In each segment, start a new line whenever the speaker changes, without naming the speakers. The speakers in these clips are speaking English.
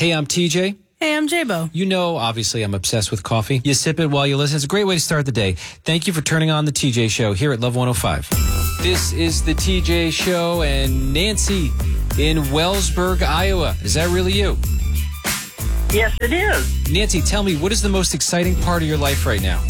Hey, I'm TJ.
Hey, I'm J-Bo.
You know, obviously, I'm obsessed with coffee. You sip it while you listen. It's a great way to start the day. Thank you for turning on the TJ Show here at Love 105. This is the TJ Show, and Nancy in Wellsburg, Iowa. Is that really you?
Yes, it is.
Nancy, tell me, what is the most exciting part of your life right now?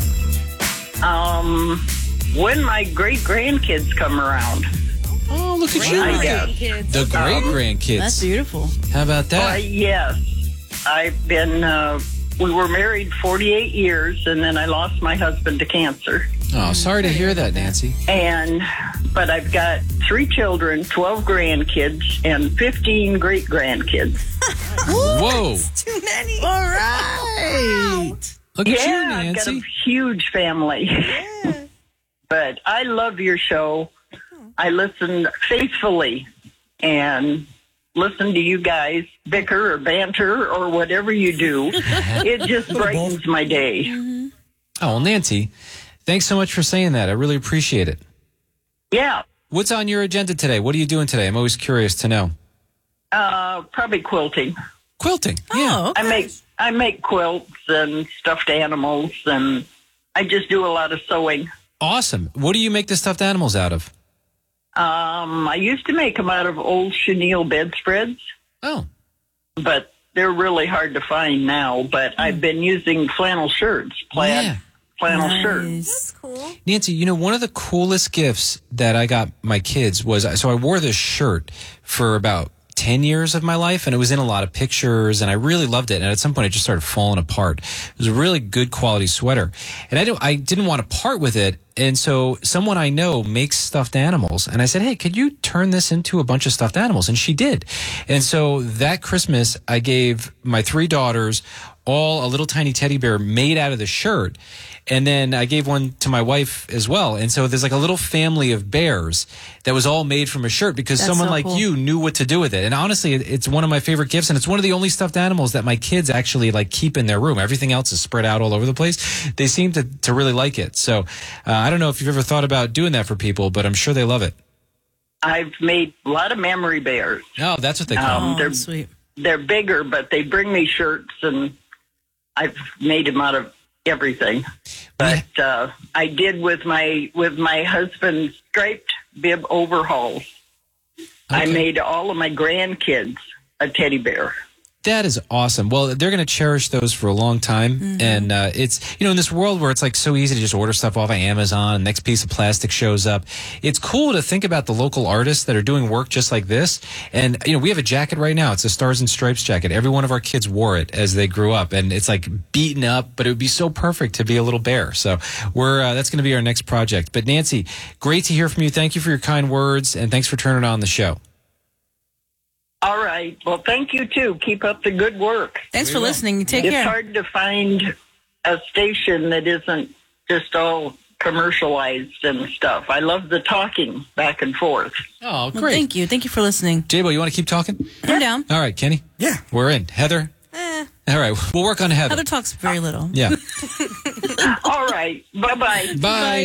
When my great-grandkids come around.
Oh, look at you.
I guess.
The great-grandkids.
That's beautiful.
How about that?
Yes. I've been, we were married 48 years, and then I lost my husband to cancer.
Oh, sorry to hear that, Nancy.
But I've got 3 children, 12 grandkids, and 15 great-grandkids.
Whoa.
Too many. All right.
Look at you,
I've got
Nancy.
a huge family.
Yeah.
But I love your show. I listen faithfully and listen to you guys bicker or banter or whatever you do. It just brightens my day.
Oh, well, Nancy, thanks so much for saying that. I really appreciate it.
Yeah.
What's on your agenda today? What are you doing today? I'm always curious to know.
Probably quilting.
Quilting. Yeah.
Oh, okay.
I make quilts and stuffed animals, and I just do a lot of sewing.
Awesome. What do you make the stuffed animals out of?
I used to make them out of old chenille bedspreads,
Oh.
but they're really hard to find now. But I've been using flannel shirts, plaid flannel shirts.
Nice.
Cool.
Nancy, you know, one of the coolest gifts that I got my kids was, so I wore this shirt for about 10 years of my life, and it was in a lot of pictures, and I really loved it. And at some point, it just started falling apart. It was a really good quality sweater, and I didn't want to part with it. And so someone I know makes stuffed animals, and I said, hey, could you turn this into a bunch of stuffed animals? And she did. And so that Christmas, I gave my 3 daughters all a little tiny teddy bear made out of the shirt. And then I gave one to my wife as well. And so there's like a little family of bears that was all made from a shirt because
That's
someone
so
like
cool.
you knew what to do with it. And honestly, it's one of my favorite gifts. And it's one of the only stuffed animals that my kids actually like keep in their room. Everything else is spread out all over the place. They seem to really like it. So I don't know if you've ever thought about doing that for people, but I'm sure they love it.
I've made a lot of memory bears.
Oh, that's what they call them.
Oh, sweet.
They're bigger, but they bring me shirts, and I've made them out of everything. But I did with my husband's striped bib overalls. I
Okay.
made all of my grandkids a teddy bear.
That is awesome. Well, they're going to cherish those for a long time. And it's, you know, in this world where it's like so easy to just order stuff off of Amazon, next piece of plastic shows up. It's cool to think about the local artists that are doing work just like this. And, you know, we have a jacket right now. It's a Stars and Stripes jacket. Every one of our kids wore it as they grew up. And it's like beaten up, but it would be so perfect to be a little bear. So that's going to be our next project. But Nancy, great to hear from you. Thank you for your kind words. And thanks for turning on the show.
All right. Well, thank you, too. Keep up the good work.
Thanks for listening. Take
It's
care.
hard to find a station that isn't just all commercialized and stuff. I love the talking back and forth.
Oh,
Well,
great.
thank you. Thank you for listening.
J-Bo, you want to keep talking?
I'm down.
All right, Kenny?
Yeah.
We're in. Heather? All right, we'll work on Heather.
Heather talks very little.
Yeah.
All right. Bye-bye.
Bye.